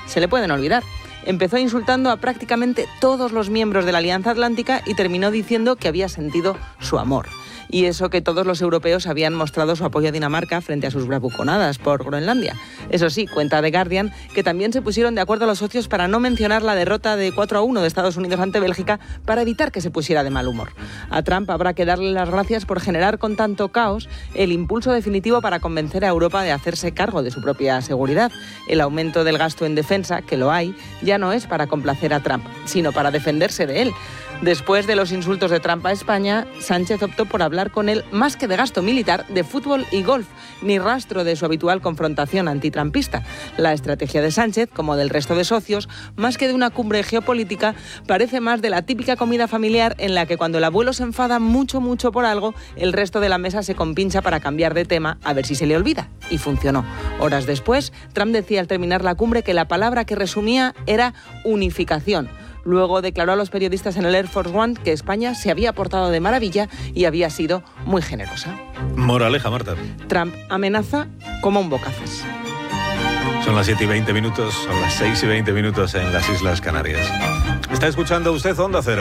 se le pueden olvidar. Empezó insultando a prácticamente todos los miembros de la Alianza Atlántica y terminó diciendo que había sentido su amor. Y eso que todos los europeos habían mostrado su apoyo a Dinamarca frente a sus bravuconadas por Groenlandia. Eso sí, cuenta The Guardian que también se pusieron de acuerdo los socios para no mencionar la derrota de 4-1 de Estados Unidos ante Bélgica para evitar que se pusiera de mal humor. A Trump habrá que darle las gracias por generar con tanto caos el impulso definitivo para convencer a Europa de hacerse cargo de su propia seguridad. El aumento del gasto en defensa, que lo hay, ya no es para complacer a Trump, sino para defenderse de él. Después de los insultos de Trump a España, Sánchez optó por hablar con él más que de gasto militar, de fútbol y golf, ni rastro de su habitual confrontación antitrumpista. La estrategia de Sánchez, como del resto de socios, más que de una cumbre geopolítica, parece más de la típica comida familiar en la que cuando el abuelo se enfada mucho por algo, el resto de la mesa se compincha para cambiar de tema a ver si se le olvida. Y funcionó. Horas después, Trump decía al terminar la cumbre que la palabra que resumía era unificación. Luego declaró a los periodistas en el Air Force One que España se había portado de maravilla y había sido muy generosa. Moraleja, Marta. Trump amenaza como un bocazas. Son las 7:20, son las 6:20 en las Islas Canarias. ¿Está escuchando usted Onda Cero?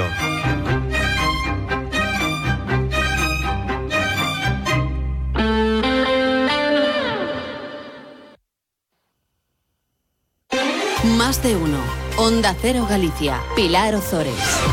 Más de uno. Onda Cero Galicia. Pilar Ozores.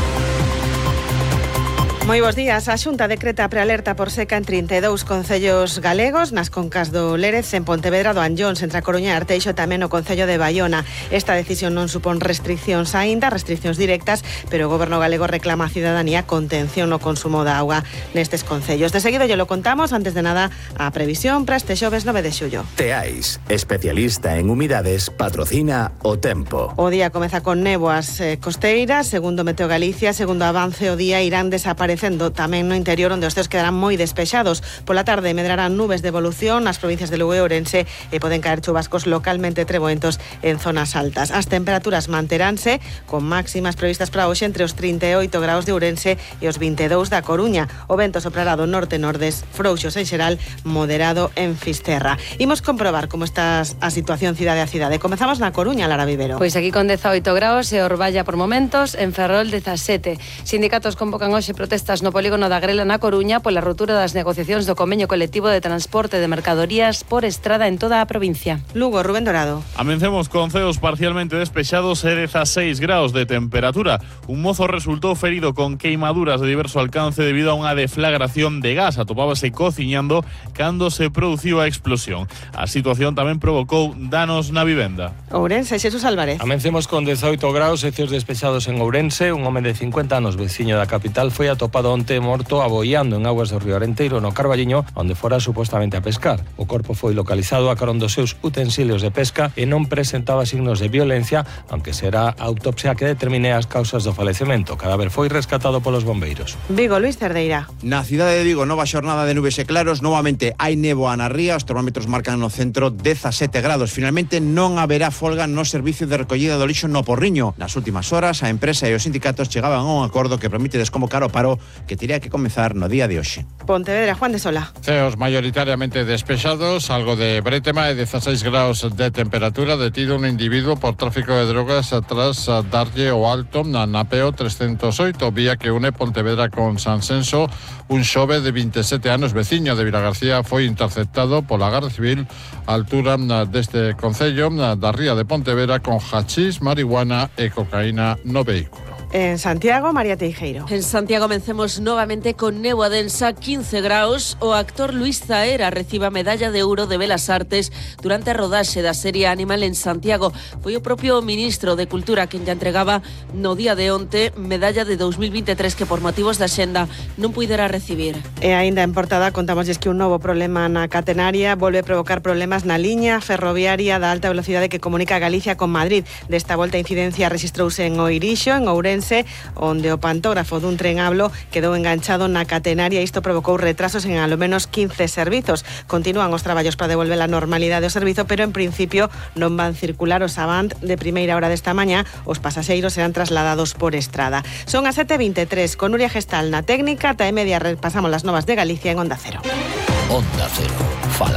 Moi bons días. A Xunta decreta prealerta por seca en 32 concellos galegos, nas concas do Lérez, en Pontevedra, do Anllóns, entre a Coruña e Arteixo, tamén o concello de Baiona. Esta decisión non supón restriccións aínda, restriccións directas, pero o goberno galego reclama a cidadanía contención no consumo da auga nestes concellos. De seguido lle lo contamos, antes de nada, a previsión para este xoves 9 de xullo. Teais, especialista en humidades, patrocina o tempo. O día comeza con néboas costeiras, segundo Meteo Galicia, segundo avance o día irán desaparecendo tamén no interior, onde os ceos quedarán moi despexados. Pola tarde medrarán nubes de evolución nas provincias de Lugo e Ourense e poden caer chubascos localmente treboentos en zonas altas. As temperaturas manteránse con máximas previstas para hoxe entre os 38 graus de Ourense e os 22 da Coruña. O vento soprará do norte-nordes, frouxos en xeral, moderado en Fisterra. Imos comprobar como está a situación cidade a cidade. Comezamos na Coruña, Lara Vivero. Pois aquí con 18 graus e Orballa por momentos, en Ferrol 17. Sindicatos convocan hoxe protestas no polígono da Grela na Coruña pola rotura das negociacións do convenio colectivo de transporte de mercadorías por estrada en toda a provincia. Lugo, Rubén Dorado. Amencemos con ceos parcialmente despexados e 16 graus de temperatura. Un mozo resultou ferido con queimaduras de diverso alcance debido a unha deflagración de gas. Atopábase cociñando cando se produciu a explosión. A situación tamén provocou danos na vivenda. Ourense, Xesús Álvarez. Amencemos con 18 graus e ceos despexados en Ourense. Un home de 50 anos, veciño da capital, foi atopado onte morto aboiando en augas do río Arenteiro, no Carballiño, onde fora supostamente a pescar. O corpo foi localizado a carón dos seus utensilios de pesca e non presentaba signos de violencia, aunque será a autopsia que determine as causas do falecemento. O cadáver foi rescatado polos bombeiros. Vigo, Luis Cerdeira. Na cidade de Vigo, nova xornada de nubes e claros, novamente hai néboa na ría, os termómetros marcan no centro 17 grados. Finalmente non haberá folga no servicio de recollida do lixo no Porriño. Nas últimas horas, a empresa e os sindicatos chegaban a un acordo que permite desconvocar o paro que tería que comezar no día de hoxe. Pontevedra, Juan de Sola. Ceos mayoritariamente despexados, algo de brétema e 16 graus de temperatura. Detido un individuo por tráfico de drogas tras darlle o alto na Napeo 308, vía que une Pontevedra con Sansenso. Un xove de 27 anos, veciño de Vilagarcía, foi interceptado pola Garda Civil á altura deste concello da ría de Pontevedra con hachís, marihuana e cocaína no vehículo. En Santiago, María Teijeiro. En Santiago comencemos novamente con néboa densa, 15 graus. O actor Luis Zaera recibe a medalla de ouro de Belas Artes durante a rodaxe da serie Animal en Santiago. Foi o propio ministro de Cultura quen lle entregaba no día de onte medalla de 2023 que por motivos da xenda non puidera recibir. E aínda en portada contamosles que un novo problema na catenaria volve a provocar problemas na liña ferroviaria da alta velocidade que comunica Galicia con Madrid. Desta volta a incidencia registrouse en Oirixo, en Ourense, onde o pantógrafo dun tren hablo quedou enganchado na catenaria. Isto provocou retrasos en alo menos 15 servizos. Continúan os traballos para devolver a normalidade ao servizo, pero en principio non van circular os Avant de primeira hora desta mañá. Os pasaxeiros serán trasladados por estrada. Son as 7:23, con Nuria Gestal na técnica. Ata e media repasamos las novas de Galicia en Onda Cero. Onda Cero.